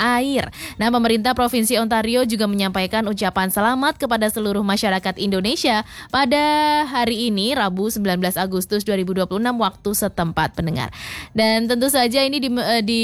air. Nah, pemerintah Provinsi Ontario juga menyampaikan ucapan selamat kepada seluruh masyarakat Indonesia pada hari ini, Rabu 19 Agustus 2026 waktu setempat pendengar. Dan tentu saja ini di